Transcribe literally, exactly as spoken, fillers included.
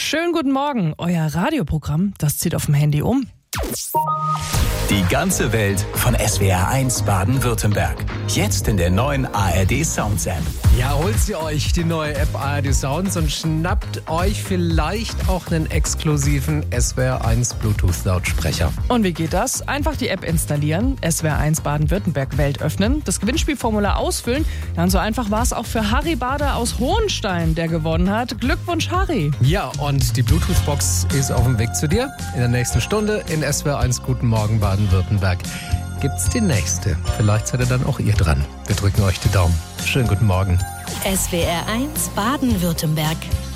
Schönen guten Morgen. Euer Radioprogramm, das zieht auf dem Handy um. Die ganze Welt von S W R eins Baden-Württemberg. Jetzt in der neuen A R D Sounds App. Ja, holt sie euch die neue App A R D Sounds und schnappt euch vielleicht auch einen exklusiven S W R eins Bluetooth-Lautsprecher. Und wie geht das? Einfach die App installieren, S W R eins Baden-Württemberg Welt öffnen, das Gewinnspielformular ausfüllen. Ja, und so einfach war es auch für Harry Bader aus Hohenstein, der gewonnen hat. Glückwunsch, Harry! Ja, und die Bluetooth-Box ist auf dem Weg zu dir. In der nächsten Stunde in S W R eins Guten Morgen Baden-Württemberg gibt's die nächste. Vielleicht seid ihr dann auch ihr dran. Wir drücken euch die Daumen. Schönen guten Morgen. S W R eins Baden-Württemberg.